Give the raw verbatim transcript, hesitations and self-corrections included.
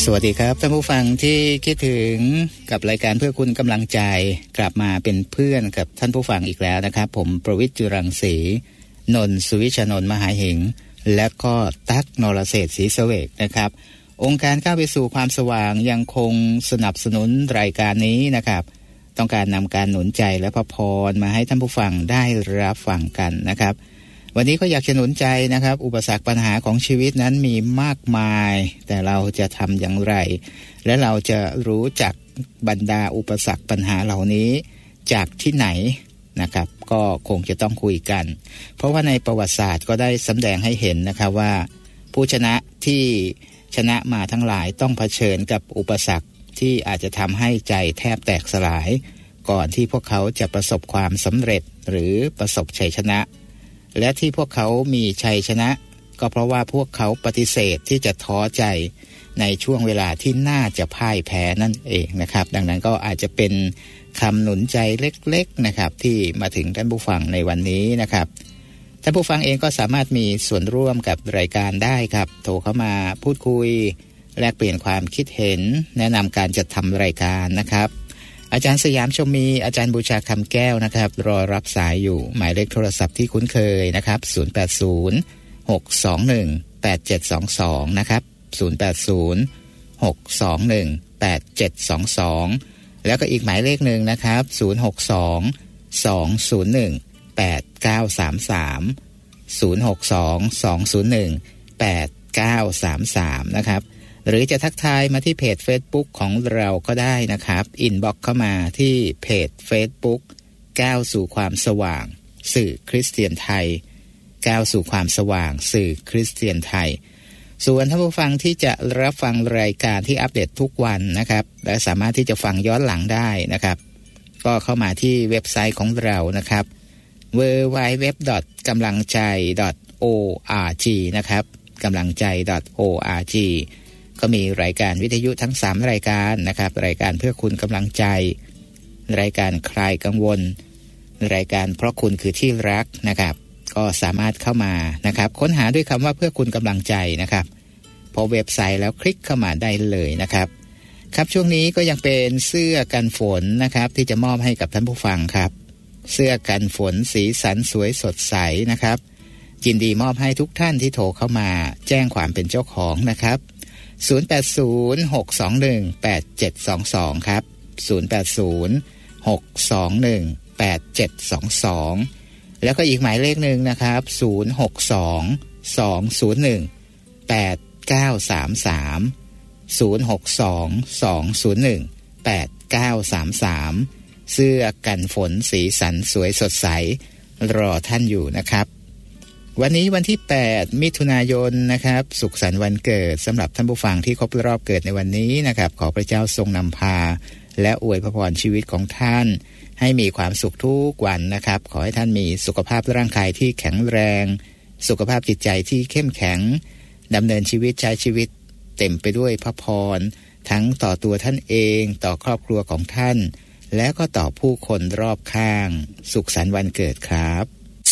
วัสดีครับท่านผู้ฟังที่คิดถึงกับรายการเพื่อคุณกำลังใจกลับมาเป็นเพื่อนกับท่านผู้ฟังอีกแล้วนะครับผมประวิตร จุรังสีนนท์สุวิชานนท์มหาเหงและก็ตั๊กนรเศรษฐ์ศรีเสวกนะครับองค์การก้าวไปสู่ความสว่างยังคงสนับสนุนรายการนี้นะครับต้องการนำการหนุนใจและพระพรมาให้ท่านผู้ฟังได้รับฟังกันนะครับวันนี้ก็อยากจะหนุนใจนะครับอุปสรรคปัญหาของชีวิตนั้นมีมากมายแต่เราจะทำอย่างไรและเราจะรู้จักบรรดาอุปสรรคปัญหาเหล่านี้จากที่ไหนนะครับก็คงจะต้องคุยกันเพราะว่าในประวัติศาสตร์ก็ได้แสดงให้เห็นนะครับว่าผู้ชนะที่ชนะมาทั้งหลายต้องเผชิญกับอุปสรรคที่อาจจะทำให้ใจแทบแตกสลายก่อนที่พวกเขาจะประสบความสำเร็จหรือประสบชัยชนะและที่พวกเขามีชัยชนะก็เพราะว่าพวกเขาปฏิเสธที่จะท้อใจในช่วงเวลาที่น่าจะพ่ายแพ้นั่นเองนะครับดังนั้นก็อาจจะเป็นคำหนุนใจเล็กๆนะครับที่มาถึงท่านผู้ฟังในวันนี้นะครับท่านผู้ฟังเองก็สามารถมีส่วนร่วมกับรายการได้ครับโทรเข้ามาพูดคุยแลกเปลี่ยนความคิดเห็นแนะนำการจัดทำรายการนะครับอาจารย์สยามชมมีอาจารย์บูชาคำแก้วนะครับรอรับสายอยู่หมายเลขโทรศัพท์ที่คุ้นเคยนะครับศูนย์ แปด ศูนย์ หก สอง หนึ่ง แปด เจ็ด สอง สองนะครับศูนย์ แปด ศูนย์ หก สอง หนึ่ง แปด เจ็ด สอง สองแล้วก็อีกหมายเลขหนึ่งนะครับศูนย์ หก สอง สอง ศูนย์ หนึ่ง แปด เก้า สาม สามศูนย์ หก สอง สอง ศูนย์ หนึ่ง แปด เก้า สาม สามนะครับหรือจะทักทายมาที่เพจ Facebook ของเราก็ได้นะครับอินบ็อกซ์เข้ามาที่เพจ Facebook ก้าวสู่ความสว่างสื่อคริสเตียนไทยก้าวสู่ความสว่างสื่อคริสเตียนไทยส่วนท่านผู้ฟังที่จะรับฟังรายการที่อัปเดตทุกวันนะครับและสามารถที่จะฟังย้อนหลังได้นะครับก็เข้ามาที่เว็บไซต์ของเรานะครับ ดับเบิลยู ดับเบิลยู ดับเบิลยู ดอท กำลังใจ ดอท โอ อาร์ จี นะครับกำลังใจ ดอท โอ อาร์ จี ก็มีรายการวิทยุทั้งสามรายการนะครับรายการเพื่อคุณกำลังใจรายการคลายกังวลรายการเพราะคุณคือที่รักนะครับก็สามารถเข้ามานะครับค้นหาด้วยคำว่าเพื่อคุณกำลังใจนะครับพอเว็บไซต์แล้วคลิกเข้ามาได้เลยนะครับครับช่วงนี้ก็ยังเป็นเสื้อกันฝนนะครับที่จะมอบให้กับท่านผู้ฟังครับเสื้อกันฝนสีสันสวยสดใสนะครับยินดีมอบให้ทุกท่านที่โทรเข้ามาแจ้งความเป็นเจ้าของนะครับศูนย์ แปด ศูนย์ หก สอง หนึ่ง แปด เจ็ด สอง สองครับศูนย์ แปด ศูนย์ หก สอง หนึ่ง แปด เจ็ด สอง สองแล้วก็อีกหมายเลขหนึ่งนะครับศูนย์ หก สอง สอง ศูนย์ หนึ่ง แปด เก้า สาม สามศูนย์ หก สอง สอง ศูนย์ หนึ่ง แปด เก้า สาม สามเสื้อกันฝนสีสันสวยสดใสรอท่านอยู่นะครับวันนี้วันที่แปดมิถุนายนนะครับสุขสันต์วันเกิดสำหรับท่านผู้ฟังที่ครบรอบเกิดในวันนี้นะครับขอพระเจ้าทรงนำพาและอวยพระพรชีวิตของท่านให้มีความสุขทุกวันนะครับขอให้ท่านมีสุขภาพร่างกายที่แข็งแรงสุขภาพจิตใจที่เข้มแข็งดำเนินชีวิตใช้ชีวิตเต็มไปด้วยพระพรทั้งต่อตัวท่านเองต่อครอบครัวของท่านและก็ต่อผู้คนรอบข้างสุขสันต์วันเกิดครับ